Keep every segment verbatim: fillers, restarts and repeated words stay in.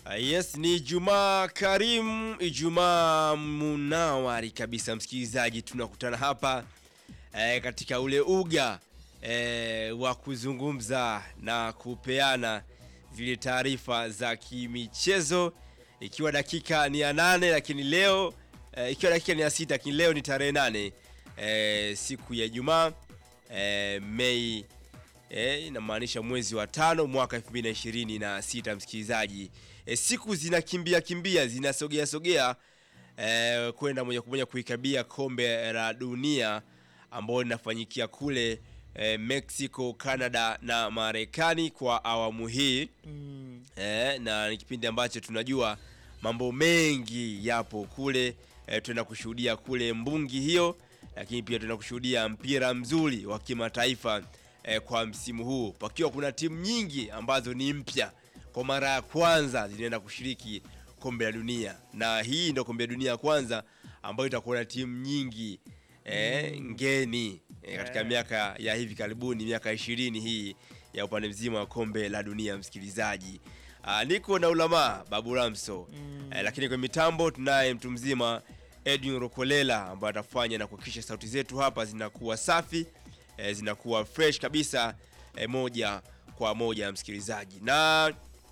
Uh, yes, ni Ijumaa Karim, Ijumaa munawari kabisa msikilizaji, tunakutana hapa eh, katika ule uga eh, wa kuzungumza na kupeana zile taarifa za kimichezo, ikiwa dakika ni ya nane lakini leo eh, ikiwa dakika ni ya sita lakini leo ni tarehe nane eh, siku ya Ijumaa eh, Mei Eh, inamaanisha mwezi wa tano mwaka elfu mbili na ishirini na sita msikilizaji. Eh, siku zinakimbia kimbia, zinasogea sogea eh, kwenda moja kwa moja kuikabia kombe la dunia ambalo linafanyikia kule eh, Mexico, Canada na Marekani kwa awamu hii. Mm. Eh, na ni kipindi ambacho tunajua mambo mengi yapo kule, eh, tunaenda kushuhudia kule mbungi hiyo, lakini pia tunaenda kushuhudia mpira mzuri wa kimataifa. Eh, kwa msimu huu pakiwa kuna timu nyingi ambazo ni mpya kwa mara ya kwanza zinaenda kushiriki kombe la dunia, na hii ndio kombe la dunia ya kwanza ambayo itakuwa na timu nyingi eh, ngeni eh, katika yeah. miaka ya hivi karibuni, miaka ishirini hii ya upande mzima wa kombe la dunia msikilizaji. Aa, niko na ulama Babu Ramso mm. eh, lakini kwa mitambo tunaye mtu mzima Edwin Rokolela ambaye atafanya na kuhakikisha sauti zetu hapa zinakuwa safi, E, zinakuwa fresh kabisa, e, moja kwa moja msikilizaji. Na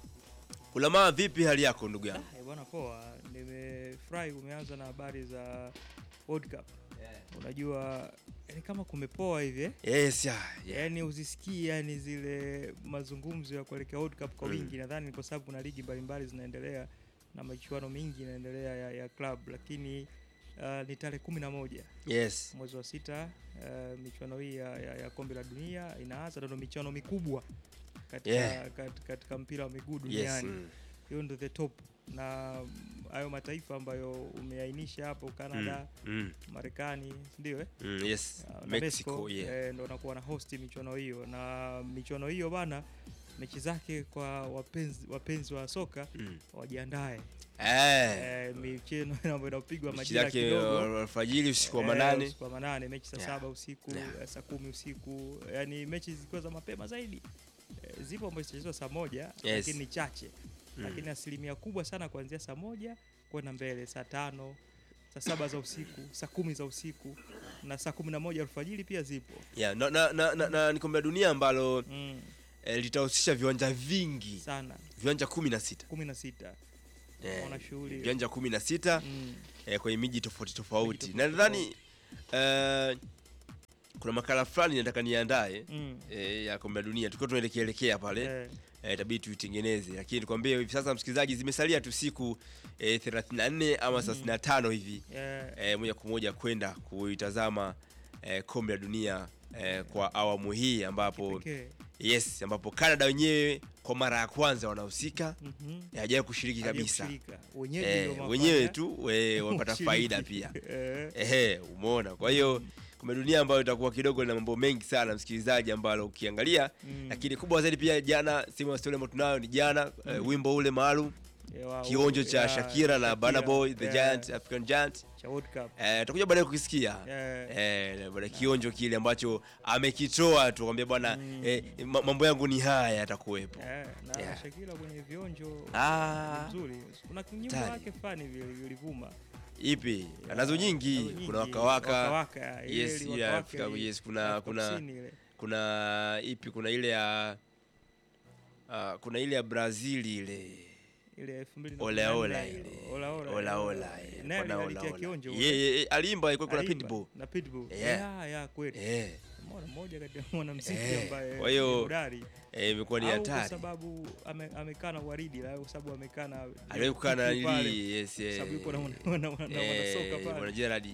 ulama, vipi hali yako ndugu yangu? Ah, bwana poa, nimefurahi umeanza na habari za World Cup. Yeah. Unajua yani kama kumepoa hivi eh? Yes, yeah, yeah. Yaani uzisikie yani zile mazungumzo ya kuelekea World Cup kwa wingi. Mm. Nadhani kwa sababu kuna ligi mbalimbali zinaendelea na michuano mingi inaendelea ya, ya club, lakini Uh, ni tarehe kumi na moja yes. mwezi wa sita, uh, michuano hii ya, ya, ya kombe la dunia inaanza. Ndio michuano mikubwa katika, yeah. katika, katika mpira wa miguu duniani. Yes. Mm. Hiyo ndio the top, na hayo mataifa ambayo umeainisha hapo Canada, mm. Mm. Marekani ndio eh mm, yes. uh, Mexico, Mexico yeah. eh, ndio wanakuwa na host michuano hiyo, na michuano hiyo bana, mechi zake kwa wapenzi wapenzi wa soka mm. wajiandae. Eh, eh michezo ambayo inapigwa majira kidogo alfajiri, usiku wa manane, usiku wa manane, mechi saa saba yeah. usiku, yeah. saa kumi usiku, yani mechi zikiwa za mapema zaidi. E, zipo ambazo zinachezwa saa moja, yes. lakini ni chache. Mm. Lakini asilimia kubwa sana kuanzia saa moja kwenda mbele, saa tano, saa saba za usiku, saa kumi za usiku na saa kumi na moja alfajiri pia zipo. Yeah, na na na, na, na ni kombe la dunia ambalo mm. eh, litahusisha viwanja vingi sana. Viwanja kumi na sita. kumi na sita. Eh, viwanja kumi na sita mm. eh, kwa miji tofauti tofauti. Na nadhani eh, kuna makala fulani nataka niandae mm. eh, ya kombe la dunia tukio tunaelekelekea pale. Yeah. Eh, itabidi tuitengeneze, lakini nikwambie hivi sasa msikilizaji, zimesalia tu siku eh, thelathini na nne ama mm. thelathini na tano hivi. Yeah. Eh, moja kwa moja kwenda kuitazama eh, kombe la dunia eh, kwa awamu hii ambapo Kipeke. Yes, ambapo Canada wenyewe kwa mara ya kwanza wanahusika. Mm-hmm. Hajawahi kushiriki kabisa. Wenyewe eh, wenyewe tu we, wapata faida pia. Ehe, umeona. Kwa hiyo mm. kombe dunia ambayo itakuwa kidogo na mambo mengi sana msikilizaji, ambalo ukiangalia mm. lakini kubwa zaidi pia jana, simu story ambayo tunayo ni jana, mm. uh, wimbo ule maalum yeah, kionjo cha Shakira, Shakira na Burna Boy the yeah. Giant, African Giant cha World Cup. Eh, tutakuja baadaye kukisikia. Yeah. Eh, baada kionjo kile ambacho amekitoa tu kwambia bwana mm. eh, mambo yangu ni haya atakuwepo. Yeah, na yeah. Shakira kwenye vionjo ah, nzuri. Kuna nyimbo yake fani vile vilivuma. Ipi? Yeah. Anazo nyingi, nyingi. Kuna waka waka. Waka waka. Yes, yeah, Afrika, yes, kuna kuna kuna ipi, kuna ile ya uh, kuna ile ya Brazil ile ile elfu mbili ola ola ile ola ola ola ola na alitia kionjo. Yeye alimba ilikuwa kuna Pitbull na Pitbull. Yeah, yeah, yeah kweli. Eh, mmoja mmoja kati ya mwanamuziki ambaye kwa hiyo eh, imekuwa ni hatari kwa sababu amekaa na Waridi, kwa sababu amekaa na alikuwa na ili yes yes, sababu yuko na wana wana soka pale bwana Gerard.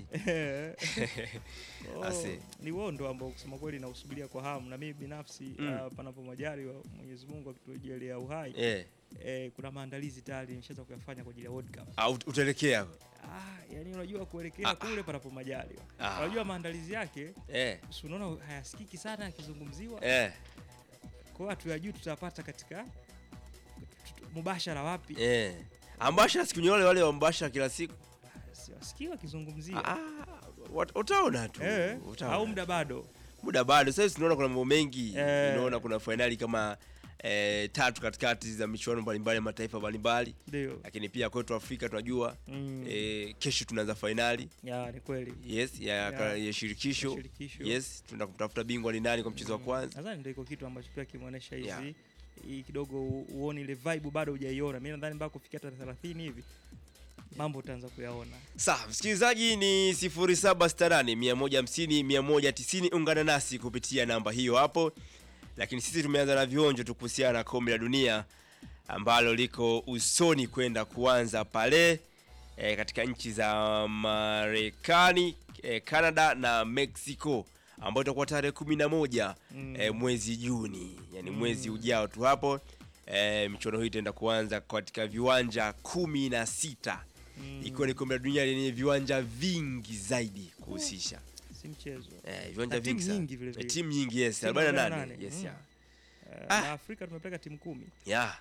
Ase ni wondo ambao kusema kweli na usubiria kwa hamu, na mimi binafsi mm. uh, panapo majaliwa Mwenyezi Mungu akitujalia uhai yeah. Eh, kuna maandalizi tayari nimeshaanza kuyafanya kwa ajili ya World Cup. Ah, utaelekea? Ah, yani unajua kuelekea ah, kule panapo majaliwa. Ah. Unajua maandalizi yake eh, si unaona hayasikiki sana yakizungumziwa. Eh. Kwa watu ya juu tutapata katika mubashara wapi? Eh. Ambasha siku nyole wale wa mbashara kila siku. Siwasikii wakizungumziwa. Ah, utaona tu. Eh, utaona. Au muda bado. Muda bado. Sasa tunaona kuna mambo mengi. Eh. Unaona kuna finali kama eh, tatu katikati za michuano mbalimbali ya mataifa mbalimbali. Ndio. Lakini pia kwetu Afrika tunajua Mm. eh, kesho tunaanza finali. Ya ni kweli. Yes, ya, ya, ya shirikisho. Shirikisho. Yes, tunaenda kumtafuta bingwa ni nani kwa mchezo wa kwanza. Nadhani ndio iko kitu ambacho pia kimuonesha hizi Yeah. hii kidogo uone ile vibe bado hujaiona. Mimi nadhani mpaka kufikia tarehe thelathini hivi mambo utaanza kuyaona. Sawa, msikilizaji ni sifuri saba sita nane mia moja hamsini mia moja tisini, ungana nasi kupitia namba hiyo hapo. Lakini sisi tumeanza na vionjo tu kuhusiana na kombe la dunia ambalo liko usoni kwenda kuanza pale e, katika nchi za Marekani, e, Canada na Mexico, ambayo itakuwa tarehe kumi na moja mm. e, mwezi Juni, yani mwezi mm. ujao tu hapo. E, michuano hii itaenda kuanza katika viwanja kumi na sita. Mm. Ikiwa ni kombe la dunia lenye viwanja vingi zaidi kuhusisha. Si mchezo. Eh, viwanja vingi sana. Nyingi vile vile. E, timu nyingi, yes, arobaini na nane. Yes, mm. ya. Uh, ah. Na Afrika tumepeleka timu kumi. Yeah.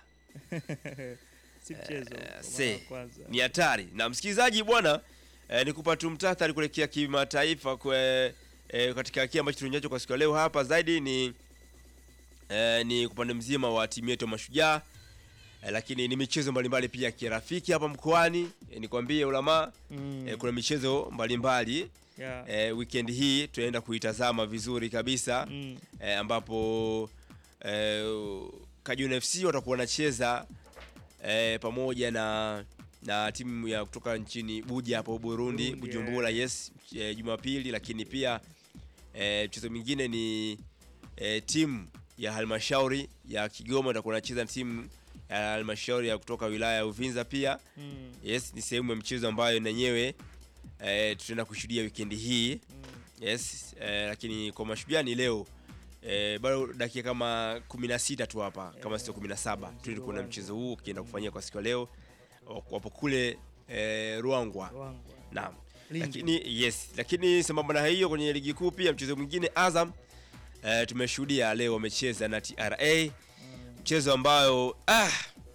Si mchezo. Uh, kwanza. Ni hatari. Na msikilizaji bwana, eh, nikupa tu mtathari kuelekea kimataifa kwa eh, katika kile ambacho tunacho kwa siku leo hapa zaidi ni eh, ni upande mzima wa timu yetu Mashujaa. Eh, lakini ni michezo mbalimbali pia kirafiki hapa mkoani. Eh, nikwambie Ulama, mm. eh, kuna michezo mbalimbali. Yeah. Eh, weekend hii tunaenda kuitazama vizuri kabisa. Mm. Eh, ambapo eh, Kajuna F C watakuwa wanacheza eh, pamoja na na timu ya kutoka nchini Buja hapo Burundi, Burundi Bujumbura, yeah. Yes, eh, Jumapili. Lakini pia eh, mchezo mwingine ni eh, timu ya Halmashauri ya Kigoma watakuwa wanacheza na timu ya Halmashauri ya kutoka wilaya ya Uvinza pia. Mm. Yes, ni sehemu ya mchezo ambayo nenyewe eh, tutaenda kushuhudia weekend hii. Mm. Yes, eh, lakini kwa Mashujaa ni leo eh, bado dakika kama kumi na sita tu hapa, kama yeah, sio kumi na saba tuende kuona mchezo huu ukienda kufanyia kwa siku ya leo wapo kule eh, Ruangwa. Ruangwa. Naam. Lakini yes, lakini sambamba na hiyo kwenye ligi kuu pia mchezo mwingine Azam eh, tumeshuhudia leo wamecheza na T R A. Mm. Mchezo ambao ah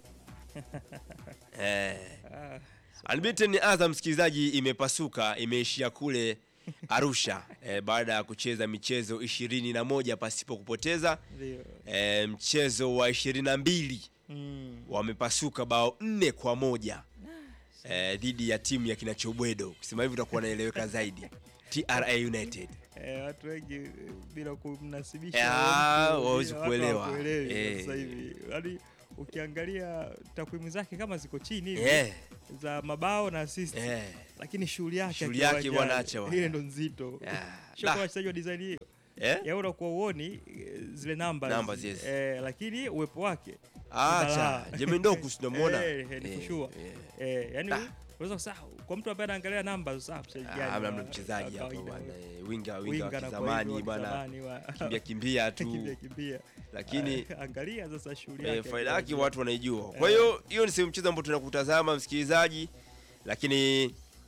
eh Unbeaten Azam msikilizaji imepasuka, imeishia kule Arusha eh, baada ya kucheza michezo ishirini na moja pasipo kupoteza. Eh, mchezo wa ishirini na mbili mm. wamepasuka bao nne kwa moja eh, dhidi ya timu ya Kinachobwedo. Kusema hivi utakuwa naeleweka zaidi. T R A United. Eh, watu wengi bila kumnasibisha hawezi kuelewa. Eh, sasa hivi hadi ukiangalia takwimu zake kama ziko chini hivi, yeah. za mabao na assist, yeah. Lakini shughuli yake shughuli yake bwana acha bwana, ile ndo nzito. Yeah. Sio kwa wachezaji wa design hiyo. Yeah. Ya unakuwa uone zile numbers, numbers yes. Eh, lakini uwepo wake acha Jemendoku tunamuona eh, ni kushua eh, yani ah. Unaweza kusahau kwa mtu ambaye anaangalia numbers sawa mchezaji gani, hamna mchezaji hapo bwana, winga winga wa zamani bwana, kimbia kimbia tu kimbia kimbia, lakini angalia sasa shughuli yake, eh, faida yake watu wanaijua. Kwa hiyo hiyo ni sehemu mchezo ambao tunakutazama msikilizaji, lakini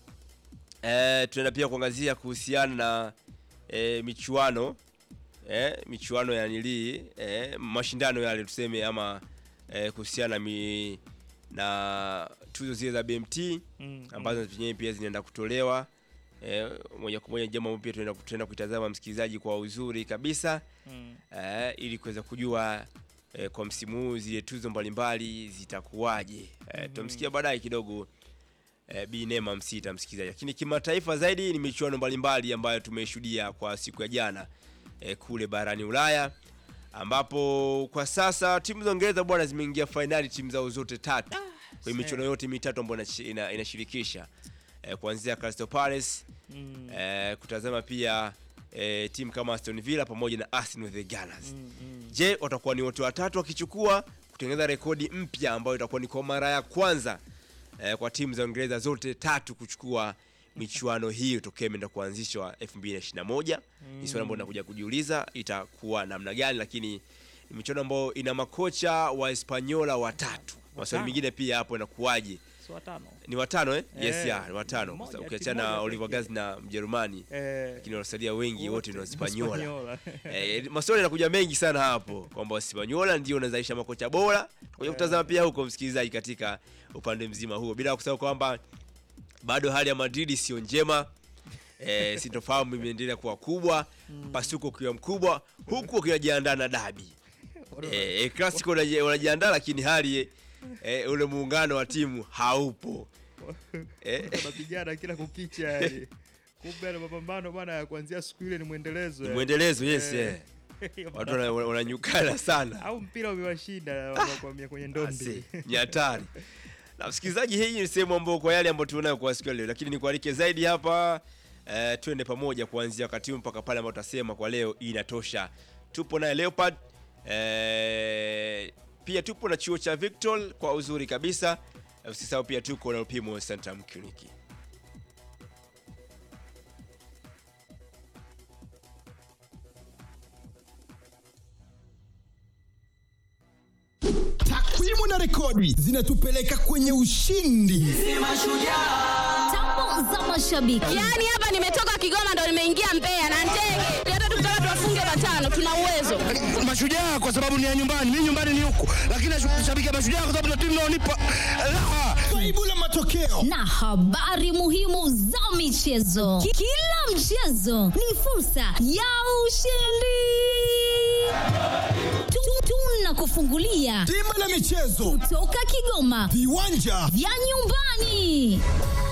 eh, tunaenda pia kuangazia kuhusiana na eh, michuano eh, michuano ya nili eh, mashindano yale tuseme ama eh, kuhusiana mi na tuzo zile za B M T mm, ambazo zenyewe mm. pia zinaenda kutolewa eh, moja kwa moja, jambo pia tunaenda tunaenda kuitazama msikilizaji kwa uzuri kabisa mm. eh, ili kuweza kujua eh, kwa msimu huu zile tuzo mbalimbali zitakuwaje. Eh, mm. Tumsikia baadaye kidogo eh, Bi Neema Msita msikilizaji. Lakini kimataifa zaidi ni michuano mbalimbali ambayo tumeshuhudia kwa siku ya jana eh, kule barani Ulaya, ambapo kwa sasa timu za Uingereza bwana zimeingia finali timu zao zote tatu. Kwa michuano yote mitatu ambayo inashirikisha eh, kuanzia Crystal Palace mm. eh, kutazama pia eh, timu kama Aston Villa pamoja na Arsenal the Gunners. Mm, mm. Je, watakuwa ni wote watatu wakichukua kutengeneza rekodi mpya ambayo itakuwa ni kwa mara ya kwanza eh, kwa timu za Uingereza zote tatu kuchukua michuano hiyo tokea imeenda kuanzishwa elfu mbili na ishirini na moja. Mm. Ni swali ambalo nakuja kujiuliza itakuwa namna gani, lakini ni michuano ambayo ina makocha wa Hispaniola watatu. Maswali mengine pia hapo inakuaje? So watano. Ni watano eh? Yes, eh, ya, ni watano. Ukiachana na Oliver Gaz na Mjerumani, eh, lakini wanasalia wengi wote ni Hispaniola. Eh, maswali yanakuja mengi sana hapo kwamba Hispaniola ndio wanazalisha makocha bora. Kwa hiyo kutazama pia huko msikilizaji katika upande mzima huo, bila kusahau kwamba bado hali ya Madrid sio njema. Eh, sintofahamu imeendelea kuwa kubwa, mpasuko ukiwa mkubwa huku ukijiandaa na dabi. Eh, eh Clasico unajiandaa lakini hali eh, ule muungano wa timu haupo. Eh, tunapigana kila kukicha yani. Kumbe na mapambano bwana kuanzia siku ile ni muendelezo. Ni muendelezo yes eh. Watu wananyukana sana. Au mpira umewashinda wakwamia kwenye ndondi. Ni hatari. Na msikilizaji, hii ni sehemu ambayo kwa yale ambayo tunayo kwa siku leo, lakini nikualike zaidi hapa eh, twende pamoja kuanzia wakati mpaka pale ambapo tutasema kwa leo inatosha. Tupo na Leopard eh, pia tupo na chuo cha Victor kwa uzuri kabisa. Usisahau pia tuko na Upimo Center Mkuniki. Takwimu na rekodi zinatupeleka kwenye ushindi. Tambo za mashabiki. Yaani hapa nimetoka Kigoma ndo nimeingia Mbeya na ndege. Hata tukitaka tuwafunge matano tuna uwezo. Mashujaa kwa sababu ni ya nyumbani, mimi nyumbani ni huko. Lakini nashabikia Mashujaa kwa sababu na timu inaonipa raha. Kaibu la matokeo na habari muhimu za michezo. Ki- Kila mchezo ni fursa ya ushindi. Tu- Tunakufungulia Dimba la michezo kutoka Kigoma, viwanja vya nyumbani.